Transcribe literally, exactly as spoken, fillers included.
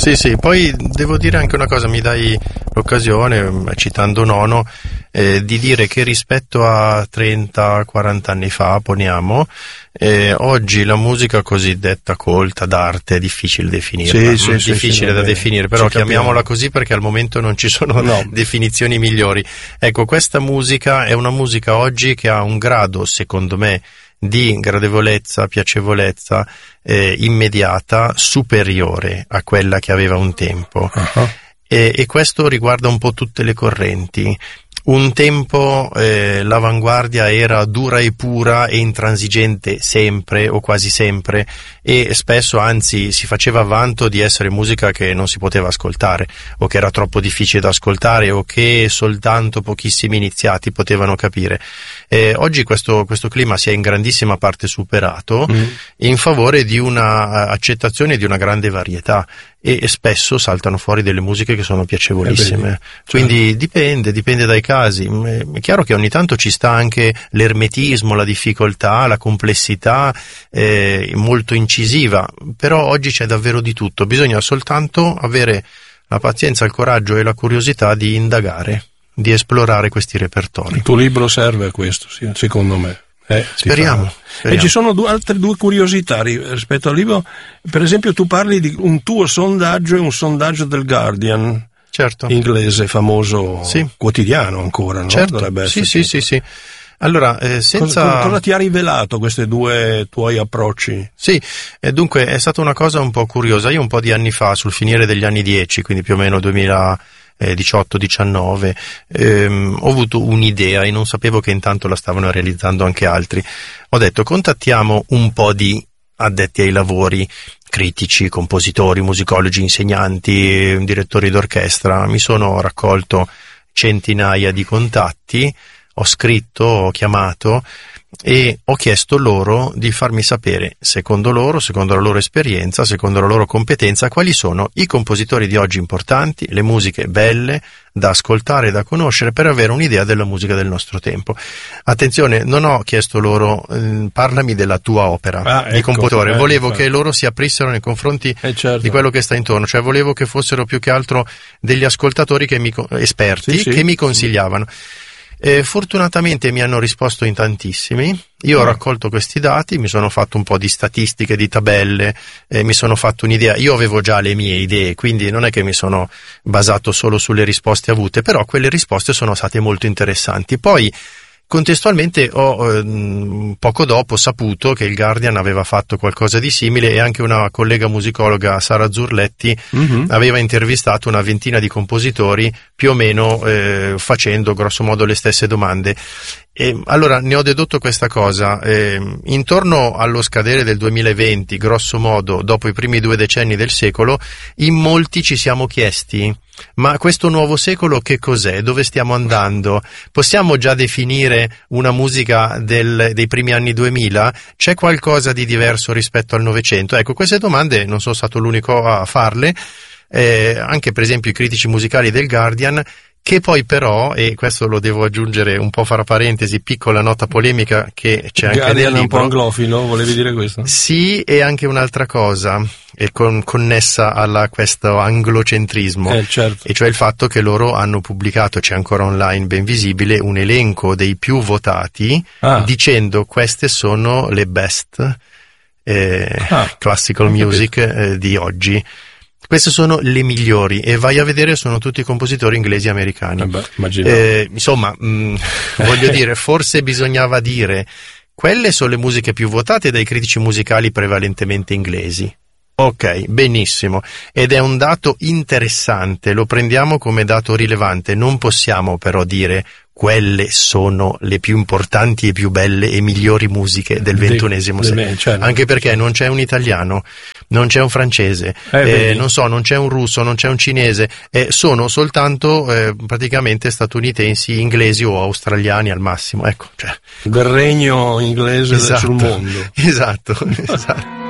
Sì, sì, poi devo dire anche una cosa, mi dai l'occasione, citando Nono, eh, di dire che rispetto a trenta quaranta anni fa, poniamo, eh, oggi la musica cosiddetta colta, d'arte, è difficile definirla, sì, sì, è sì, difficile sì, da bene. definire, però Ci chiamiamola capiamo. così perché al momento non ci sono No. definizioni migliori. Ecco, questa musica è una musica oggi che ha un grado, secondo me, di gradevolezza, piacevolezza eh, immediata superiore a quella che aveva un tempo. Uh-huh. e, e questo riguarda un po' tutte le correnti. Un tempo eh, l'avanguardia era dura e pura e intransigente sempre o quasi sempre, e spesso anzi si faceva vanto di essere musica che non si poteva ascoltare o che era troppo difficile da ascoltare o che soltanto pochissimi iniziati potevano capire. Eh, oggi questo, questo clima si è in grandissima parte superato mm. in favore di una accettazione di una grande varietà, e spesso saltano fuori delle musiche che sono piacevolissime. Eh, quindi certo. dipende, dipende dai casi. È chiaro che ogni tanto ci sta anche l'ermetismo, la difficoltà, la complessità eh, molto incisiva, però oggi c'è davvero di tutto, bisogna soltanto avere la pazienza, il coraggio e la curiosità di indagare, di esplorare questi repertori. Il tuo libro serve a questo, sì, secondo me. Eh, speriamo, speriamo. E ci sono due, altre due curiosità rispetto al libro. Per esempio, tu parli di un tuo sondaggio e un sondaggio del Guardian, certo, inglese, famoso, sì. quotidiano ancora, no? Certo, Dovrebbe sì, essere. sì, sì, sì. Allora, eh, senza... cosa, cosa ti ha rivelato questi due tuoi approcci? Sì, e dunque è stata una cosa un po' curiosa. Io un po' di anni fa, sul finire degli anni dieci, quindi più o meno duemiladiciotto diciannove, ehm, ho avuto un'idea e non sapevo che intanto la stavano realizzando anche altri. Ho detto: contattiamo un po' di addetti ai lavori, critici, compositori, musicologi, insegnanti, direttori d'orchestra. Mi sono raccolto centinaia di contatti, ho scritto, ho chiamato e ho chiesto loro di farmi sapere, secondo loro, secondo la loro esperienza, secondo la loro competenza, quali sono i compositori di oggi importanti, le musiche belle da ascoltare e da conoscere per avere un'idea della musica del nostro tempo. Attenzione, non ho chiesto loro eh, parlami della tua opera ah, di ecco, compositore, eh, volevo infatti. che loro si aprissero nei confronti eh, certo. di quello che sta intorno, cioè volevo che fossero più che altro degli ascoltatori che mi, esperti, sì, sì. che mi consigliavano. Eh, fortunatamente mi hanno risposto in tantissimi. Io ho raccolto questi dati, mi sono fatto un po' di statistiche, di tabelle, eh, mi sono fatto un'idea. Io avevo già le mie idee, quindi non è che mi sono basato solo sulle risposte avute, però quelle risposte sono state molto interessanti. Poi contestualmente ho ehm, poco dopo saputo che il Guardian aveva fatto qualcosa di simile, e anche una collega musicologa, Sara Zurletti, mm-hmm. aveva intervistato una ventina di compositori più o meno eh, facendo grosso modo le stesse domande. E allora ne ho dedotto questa cosa: eh, intorno allo scadere del duemilaventi, grosso modo dopo i primi due decenni del secolo, in molti ci siamo chiesti: ma questo nuovo secolo che cos'è? Dove stiamo andando? Possiamo già definire una musica del, dei primi anni duemila? C'è qualcosa di diverso rispetto al Novecento? Ecco, queste domande non sono stato l'unico a farle, eh, anche per esempio i critici musicali del Guardian, che poi però, e questo lo devo aggiungere un po', fara parentesi, piccola nota polemica che c'è anche Guardian nel libro. È un po' anglofilo, volevi dire questo? Sì, e anche un'altra cosa, e con, connessa a questo anglocentrismo, eh, certo. e cioè il fatto che loro hanno pubblicato, c'è ancora online ben visibile, un elenco dei più votati, ah. dicendo queste sono le best eh, ah, classical music eh, di oggi. Queste sono le migliori, e vai a vedere, sono tutti compositori inglesi e americani. Eh beh, eh, insomma, mh, voglio dire, forse bisognava dire quelle sono le musiche più votate dai critici musicali prevalentemente inglesi. Ok, benissimo, ed è un dato interessante, lo prendiamo come dato rilevante. Non possiamo però dire quelle sono le più importanti e più belle e migliori musiche del ventunesimo secolo, certo. Anche perché non c'è un italiano, non c'è un francese, eh, eh, non so, non c'è un russo, non c'è un cinese, eh, sono soltanto eh, praticamente statunitensi, inglesi o australiani al massimo, ecco, cioè. Del regno inglese esatto, sul mondo. Esatto, esatto.